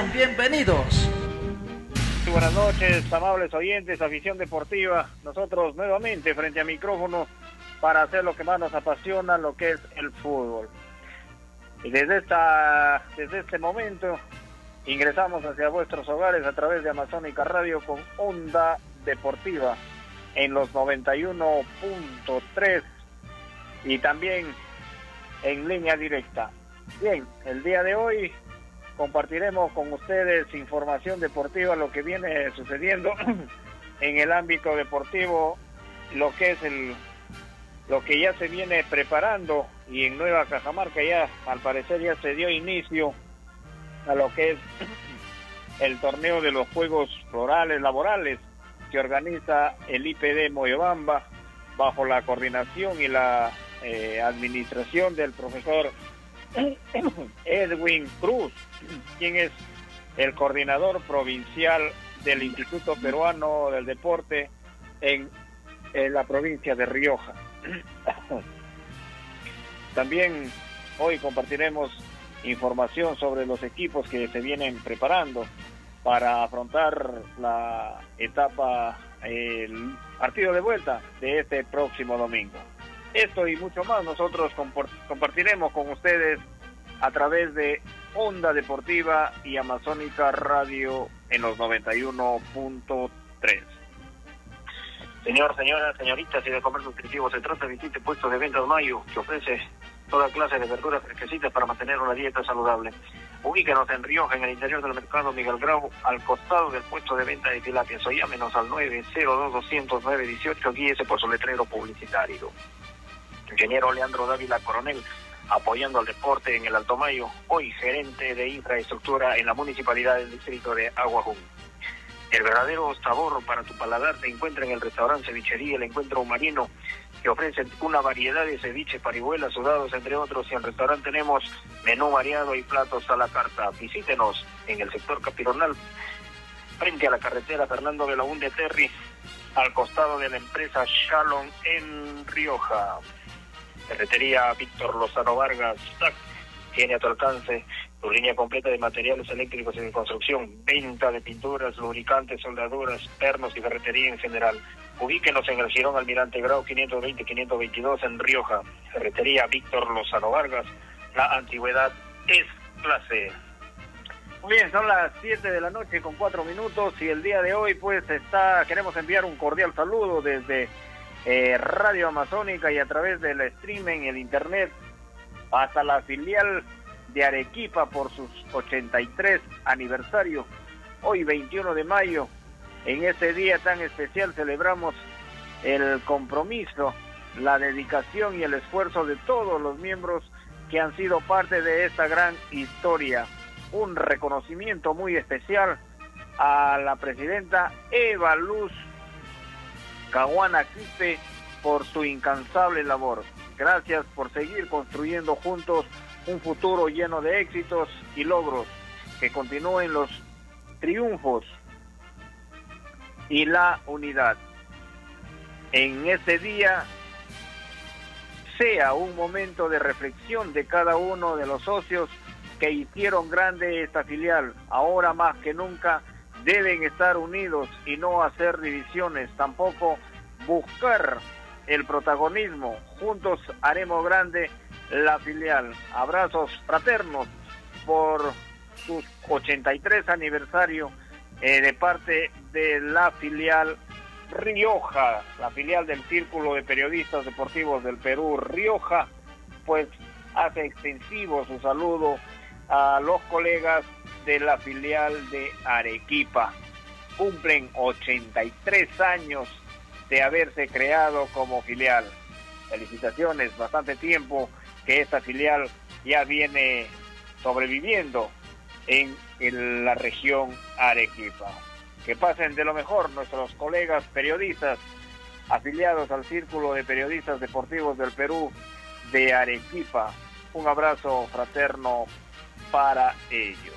Sean bienvenidos. Buenas noches, amables oyentes, afición deportiva. Nosotros nuevamente frente a micrófonos para hacer lo que más nos apasiona, lo que es el fútbol. Y desde este momento ingresamos hacia vuestros hogares a través de Amazónica Radio con Onda Deportiva en los 91.3 y también en línea directa. Bien, el día de hoy compartiremos con ustedes información deportiva, lo que viene sucediendo en el ámbito deportivo, lo que es lo que ya se viene preparando, y en Nueva Cajamarca ya al parecer ya se dio inicio a lo que es el torneo de los Juegos Florales Laborales que organiza el IPD Moyobamba bajo la coordinación y la administración del profesor Edwin Cruz, quien es el coordinador provincial del Instituto Peruano del Deporte en la provincia de Rioja. También hoy compartiremos información sobre los equipos que se vienen preparando para afrontar la etapa, el partido de vuelta de este próximo domingo. Esto y mucho más nosotros compartiremos con ustedes a través de Onda Deportiva y Amazónica Radio en los 91.3. Señor, señora, señoritas y de comercio nutritivo, se trata de visite puesto de venta de Mayo, que ofrece toda clase de verduras fresquecitas para mantener una dieta saludable. Ubíquenos en Rioja, en el interior del mercado Miguel Grau, al costado del puesto de venta de tilapias, o llámenos al 902-200-918, guíese por su letrero publicitario. Ingeniero Leandro Dávila Coronel, apoyando al deporte en el Alto Mayo, hoy gerente de infraestructura en la municipalidad del distrito de Aguajún. El verdadero sabor para tu paladar se encuentra en el restaurante Cevichería El Encuentro Marino, que ofrece una variedad de ceviche, parihuelas, sudados, entre otros, y en el restaurante tenemos menú variado y platos a la carta. Visítenos en el sector Capironal, frente a la carretera Fernando Belaúnde Terry, al costado de la empresa Shalom en Rioja. Ferretería Víctor Lozano Vargas, TAC, tiene a tu alcance tu línea completa de materiales eléctricos y de construcción, venta de pinturas, lubricantes, soldaduras, pernos y ferretería en general. Ubíquenos en el Girón Almirante Grau 520-522 en Rioja. Ferretería Víctor Lozano Vargas, la antigüedad es clase. Muy bien, son las 7 de la noche con 4 minutos y el día de hoy pues queremos enviar un cordial saludo desde Radio Amazónica y a través del streaming, el internet, hasta la filial de Arequipa por sus 83 aniversario. Hoy 21 de mayo, en este día tan especial, celebramos el compromiso, la dedicación y el esfuerzo de todos los miembros que han sido parte de esta gran historia. Un reconocimiento muy especial a la presidenta Eva Luz Caguana Quispe por su incansable labor. Gracias por seguir construyendo juntos un futuro lleno de éxitos y logros, que continúen los triunfos y la unidad. En este día sea un momento de reflexión de cada uno de los socios que hicieron grande esta filial. Ahora más que nunca deben estar unidos y no hacer divisiones, tampoco buscar el protagonismo. Juntos haremos grande la filial. Abrazos fraternos por sus 83 aniversario de parte de la filial Rioja, la filial del Círculo de Periodistas Deportivos del Perú, Rioja, pues hace extensivo su saludo a los colegas de la filial de Arequipa. Cumplen 83 años de haberse creado como filial. Felicitaciones, bastante tiempo que esta filial ya viene sobreviviendo en la región Arequipa. Que pasen de lo mejor nuestros colegas periodistas afiliados al Círculo de Periodistas Deportivos del Perú de Arequipa. Un abrazo fraterno para ellos.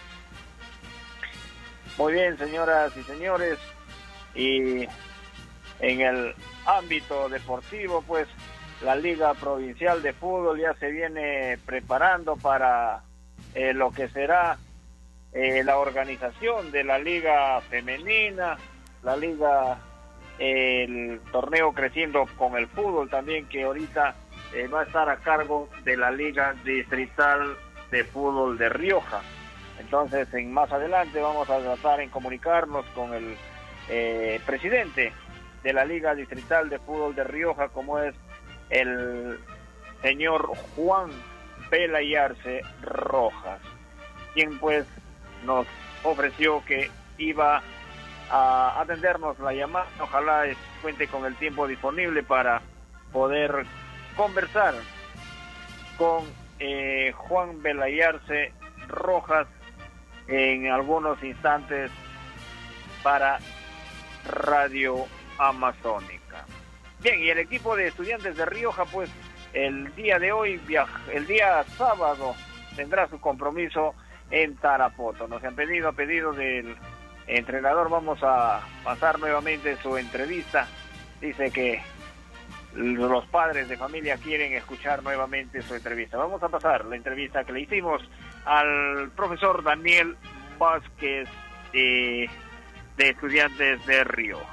Muy bien, señoras y señores, y en el ámbito deportivo, pues la Liga Provincial de Fútbol ya se viene preparando para lo que será la organización de la liga femenina, la liga, el torneo creciendo con el fútbol también, que ahorita va a estar a cargo de la Liga Distrital de Fútbol de Rioja. Entonces, más adelante vamos a tratar en comunicarnos con el presidente de la Liga Distrital de Fútbol de Rioja, como es el señor Juan Belayarse Rojas, quien pues nos ofreció que iba a atendernos la llamada. Ojalá cuente con el tiempo disponible para poder conversar con Juan Belayarse Rojas en algunos instantes para Radio Amazónica. Bien, y el equipo de Estudiantes de Rioja, pues el día de hoy, el día sábado, tendrá su compromiso en Tarapoto. Nos han pedido, a pedido del entrenador, vamos a pasar nuevamente su entrevista. Dice que los padres de familia quieren escuchar nuevamente su entrevista. Vamos a pasar la entrevista que le hicimos al profesor Daniel Vázquez de Estudiantes de Rioja.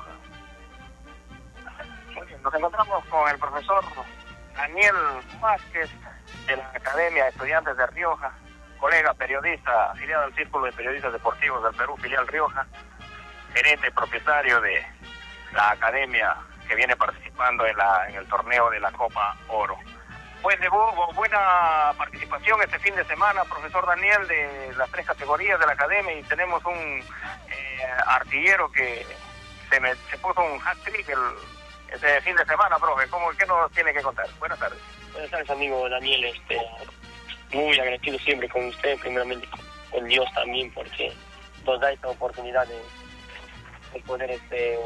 Nos encontramos con el profesor Daniel Vázquez de la Academia de Estudiantes de Rioja, colega periodista afiliado al Círculo de Periodistas Deportivos del Perú, filial Rioja, gerente y propietario de la academia que viene participando en el torneo de la Copa Oro. Pues hubo buena participación este fin de semana, profesor Daniel, de las 3 categorías de la academia, y tenemos un artillero que se puso un hat-trick este fin de semana, profe. ¿Qué nos tiene que contar? Buenas tardes. Buenas tardes, amigo Daniel. Muy agradecido siempre con usted, primeramente con Dios también, porque nos da esta oportunidad de poder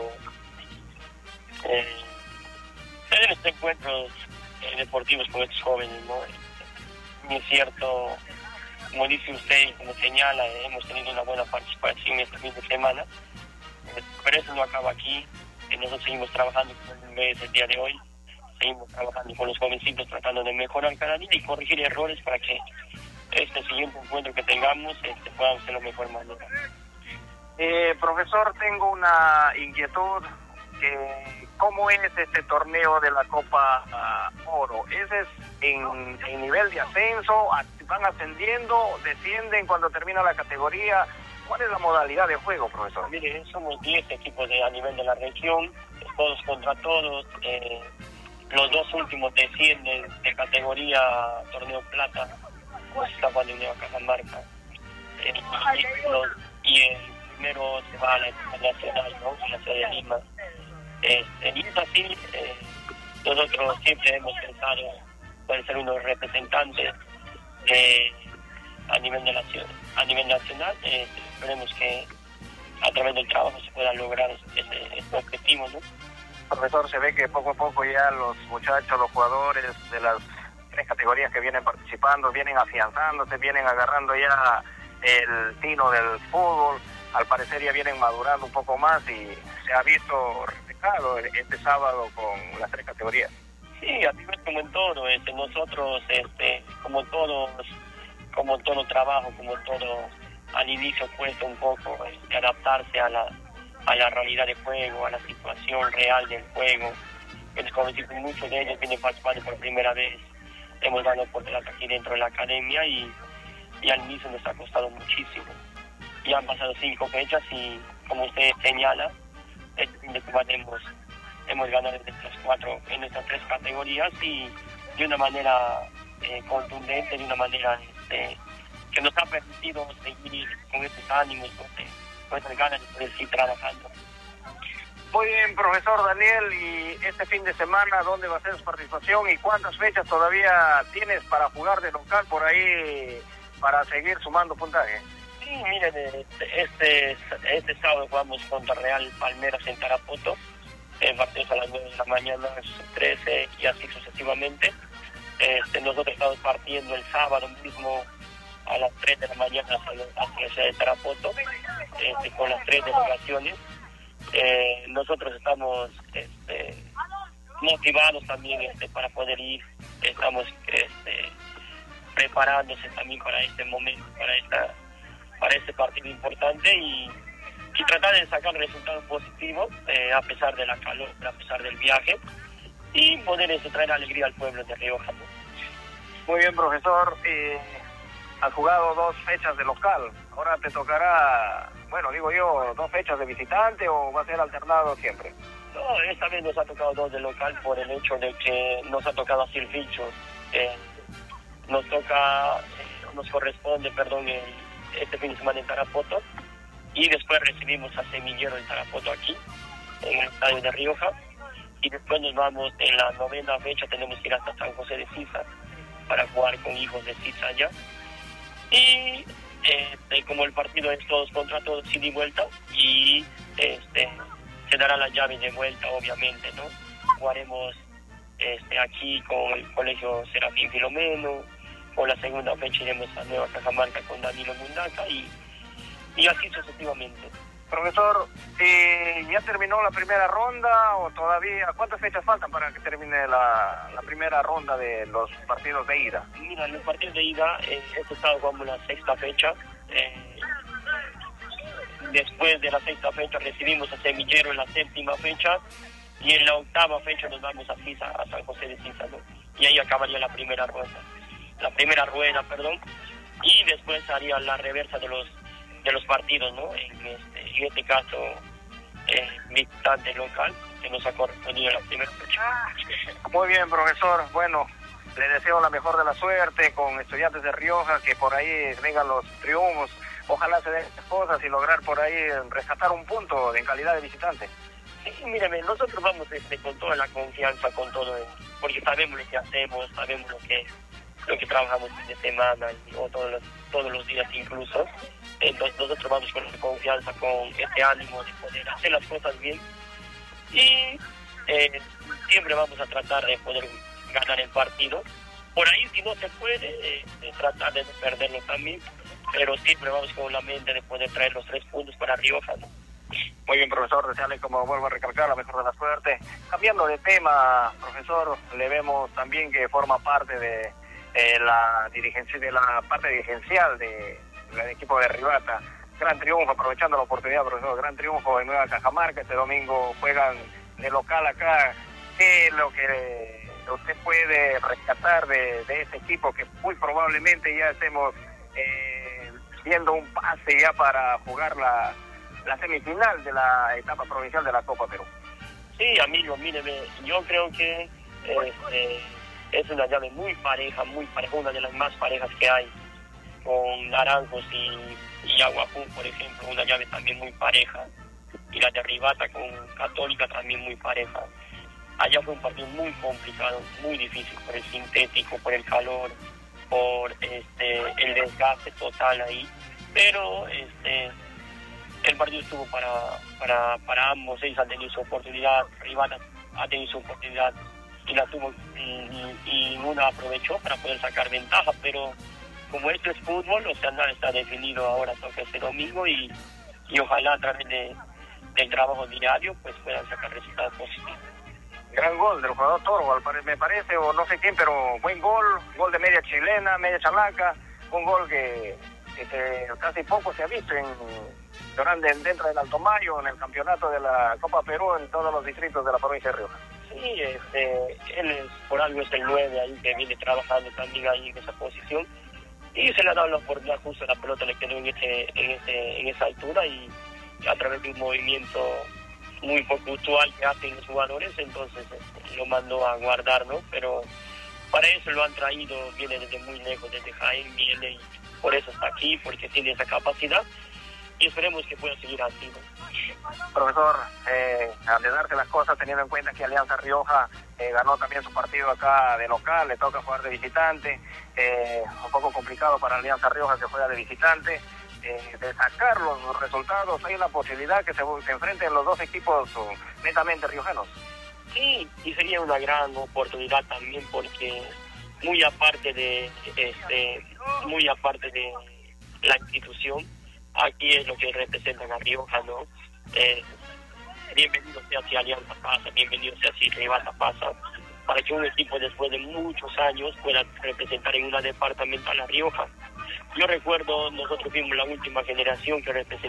tener estos encuentros deportivos con estos jóvenes, ¿no? Y es cierto, como dice usted, como señala, hemos tenido una buena participación este fin de semana, pero eso no acaba aquí. Nosotros seguimos trabajando con el día de hoy, seguimos trabajando con los jovencitos, tratando de mejorar cada día y corregir errores para que este siguiente encuentro que tengamos podamos de la mejor manera. Profesor, tengo una inquietud. ¿Cómo es este torneo de la Copa Oro? ¿Ese es en nivel de ascenso? ¿Van ascendiendo? ¿Descienden cuando termina la categoría? ¿Cuál es la modalidad de juego, profesor? Mire, somos 10 equipos a nivel de la región, todos contra todos. Los 2 últimos descienden de categoría Torneo Plata, está jugando en Nueva Cajamarca. Y el primero se va a la nacional, ¿no? En la ciudad de Lima. Y es así, nosotros siempre hemos pensado poder ser unos representantes a nivel nacional. Esperemos que a través del trabajo se pueda lograr este objetivo, ¿no? Profesor, se ve que poco a poco ya los muchachos, los jugadores de las 3 categorías que vienen participando, vienen afianzándose, vienen agarrando ya el tino del fútbol. Al parecer ya vienen madurando un poco más y se ha visto reflejado este sábado con las 3 categorías. Sí, a nivel como en todo, nosotros, como todo trabajo, como todo, al inicio cuesta un poco adaptarse a la realidad del juego, a la situación real del juego. Como decir, muchos de ellos vienen participando por primera vez, hemos dado oportunidad aquí dentro de la academia y al inicio nos ha costado muchísimo. Ya han pasado 5 fechas y, como usted señala, este fin de semana hemos ganado en estas 3 categorías y de una manera contundente, de una manera que nos ha permitido seguir con estos ánimos, con esas ganas de poder seguir trabajando. Muy bien, profesor Daniel, y este fin de semana, ¿dónde va a ser su participación y cuántas fechas todavía tienes para jugar de local por ahí para seguir sumando puntaje? Sí, miren, este sábado jugamos contra Real Palmeras en Tarapoto, partidos a las 9 de la mañana, 13 y así sucesivamente. Nosotros estamos partiendo el sábado mismo a las 3 de la mañana hacia la ciudad de Tarapoto, con las 3 delegaciones. Nosotros estamos motivados también para poder ir, estamos preparándose también para este momento, este partido importante y tratar de sacar resultados positivos a pesar de la calor, a pesar del viaje y poder traer alegría al pueblo de Rioja, ¿no? Muy bien, profesor. Has jugado 2 fechas de local. Ahora te tocará, bueno, digo yo, 2 fechas de visitante o va a ser alternado siempre. No, esta vez nos ha tocado 2 de local por el hecho de que nos ha tocado así el ficho. Nos corresponde, este fin de semana en Tarapoto y después recibimos a Semillero en Tarapoto aquí, en el estadio de Rioja, y después nos vamos en la 9ª fecha, tenemos que ir hasta San José de Siza para jugar con Hijos de Siza allá. Y como el partido es todos contra todos, ida y vuelta, y se dará la llave de vuelta, obviamente, ¿no? Jugaremos aquí con el Colegio Serafín Filomeno, por la 2ª fecha iremos a Nueva Cajamarca con Danilo Mundaca y así sucesivamente. Profesor, ¿ya terminó la primera ronda o todavía? ¿Cuántas fechas faltan para que termine la primera ronda de los partidos de ida? Mira, en los partidos de ida, este estado jugamos la 6ª fecha. Después de la 6ª fecha recibimos a Semillero en la 7ª fecha y en la 8ª fecha nos vamos a Siza, a San José de Siza, ¿no? Y ahí acabaría la primera rueda, y después haría la reversa de los partidos, ¿no? En este caso, visitante local, que nos ha correspondido la primera fecha. Muy bien, profesor. Bueno, le deseo la mejor de la suerte con Estudiantes de Rioja, que por ahí vengan los triunfos. Ojalá se den estas cosas y lograr por ahí rescatar un punto en calidad de visitante. Sí, míreme, nosotros vamos con toda la confianza, con todo, porque sabemos lo que hacemos, sabemos lo que trabajamos fin de semana o todos los días incluso. Entonces nosotros vamos con confianza, con este ánimo de poder hacer las cosas bien y siempre vamos a tratar de poder ganar el partido. Por ahí si no se puede, tratar de no perderlo también, pero siempre vamos con la mente de poder traer los 3 puntos para Rioja, ¿no? Muy bien, profesor, desearle, como vuelvo a recalcar, la mejor de la suerte. Cambiando de tema, profesor, le vemos también que forma parte de la dirigencia, de la parte dirigencial del equipo de Rivata. Gran triunfo, aprovechando la oportunidad, profesor, gran triunfo en Nueva Cajamarca. Este domingo juegan de local acá. ¿Qué es lo que usted puede rescatar de este equipo que muy probablemente ya estemos viendo un pase ya para jugar la semifinal de la etapa provincial de la Copa Perú? Sí, amigo, míreme, yo creo que es una llave muy pareja, una de las más parejas que hay, con Naranjos y Aguapú, por ejemplo, una llave también muy pareja, y la de Rivata con Católica también muy pareja. Allá fue un partido muy complicado, muy difícil por el sintético, por el calor, por el desgaste total ahí, pero el partido estuvo para ambos. Ellos han tenido su oportunidad, Rivata ha tenido su oportunidad y la tuvo y uno aprovechó para poder sacar ventaja, pero como esto es fútbol, o sea, nada está definido ahora, toca este domingo y ojalá a través del trabajo diario pues puedan sacar resultados positivos. Gran gol del jugador Toro, me parece, o no sé quién, pero buen gol de media chilena, media chalaca, un gol que casi poco se ha visto dentro del Alto Mayo, en el campeonato de la Copa Perú, en todos los distritos de la provincia de Rioja. Sí, él por algo es el 9 ahí, que viene trabajando también ahí en esa posición, y se le ha dado la oportunidad, justo la pelota le quedó en esa altura, y a través de un movimiento muy poco usual que hacen los jugadores, entonces lo mandó a guardar, ¿no? Pero para eso lo han traído, viene desde muy lejos, desde Jaén, viene y por eso está aquí, porque tiene esa capacidad, y esperemos que pueda seguir así, ¿no? Profesor, al de darte las cosas, teniendo en cuenta que Alianza Rioja ganó también su partido acá de local, le toca jugar de visitante, un poco complicado para Alianza Rioja que juega de visitante, de sacar los resultados, hay una posibilidad que se enfrenten los dos equipos netamente riojanos. Sí, y sería una gran oportunidad también, porque muy aparte de la institución, aquí es lo que representan a Rioja, ¿no? Bienvenido sea si Alianza pasa, bienvenido sea si Rivata pasa, para que un equipo después de muchos años pueda representar en una departamental a Rioja. Yo recuerdo, nosotros fuimos la última generación que representó